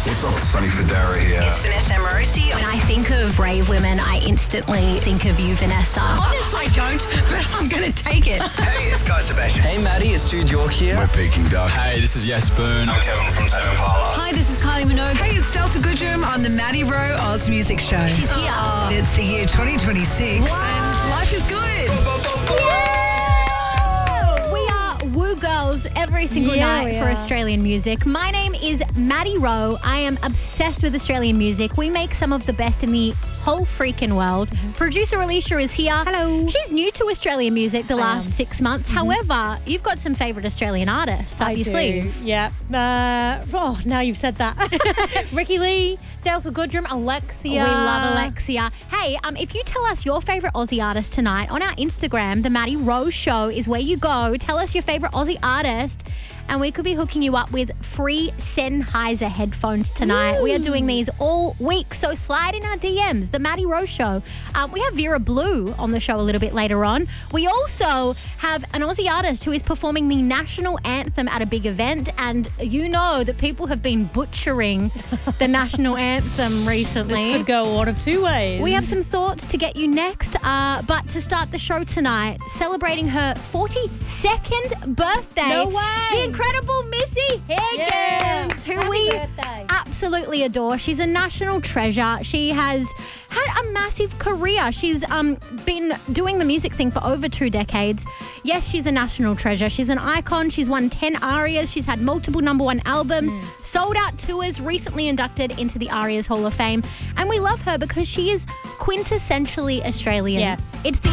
Yes. What's up, Sonny Fodera here. It's Vanessa Morosi. When I think of brave women, I instantly think of you, Vanessa. Honestly, I don't, but I'm going to take it. Hey, it's Guy Sebastian. Hey Maddie, it's Jude York here. We're Peking Duck. Hey, this is Yes Boone. I'm Kevin from Tame Impala. Hi, this is Kylie Minogue. Hey, it's Delta Goodrum on the Maddie Rowe Oz Music Show. She's here. It's the year 2026 and life is good. We are Woo Girls every single night for Australian music. My name is Maddie Rowe. I am obsessed with Australian music. We make some of the best in the whole freaking world. Producer Alicia is here. Hello. She's new to Australian music the last 6 months. However, you've got some favourite Australian artists up your sleeve. Yeah. Now you've said that. Ricky Lee, Delta Goodrum, Alexia. We love Alexia. Hey, if you tell us your favourite Aussie artist tonight on our Instagram, the Maddie Rowe Show is where you go. Tell us your favourite Aussie artist and we could be hooking you up with free Sennheiser headphones tonight. We are doing these all week, so slide in our DMs, the Maddie Rowe Show. We have Vera Blue on the show a little bit later on. We also have an Aussie artist who is performing the national anthem at a big event, and you know that people have been butchering the national anthem recently. This could go one of two ways. We have some thoughts to get you next, but to start the show tonight, celebrating her 42nd birthday. No way. The incredible Missy Higgins, who Happy we birthday. absolutely adore. She's a national treasure. She has had a massive career. She's been doing the music thing for over 2 decades. Yes, she's a national treasure. She's an icon. She's won 10 ARIAs. She's had multiple #1 albums, sold out tours, recently inducted into the ARIAs Hall of Fame. And we love her because she is quintessentially Australian. Yes. It's the